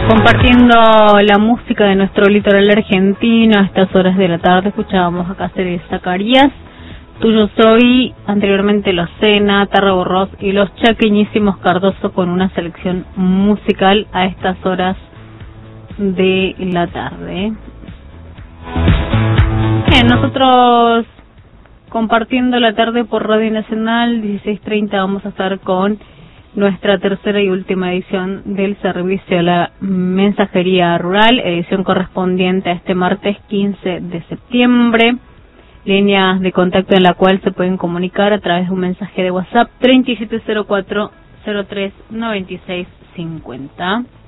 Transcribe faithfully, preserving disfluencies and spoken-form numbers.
Compartiendo la música de nuestro litoral argentino a estas horas de la tarde, escuchábamos a Cáceres Zacarías, Tuyo Soy, anteriormente Los Sena, Tarra Borrós y Los Chaqueñísimos Cardoso con una selección musical a estas horas de la tarde. Bien, nosotros compartiendo la tarde por Radio Nacional, dieciséis treinta, vamos a estar con nuestra tercera y última edición del servicio a la mensajería rural, edición correspondiente a este martes quince de septiembre. Líneas de contacto en la cual se pueden comunicar a través de un mensaje de WhatsApp treinta y siete cero cuatro cero tres noventa y seis cincuenta.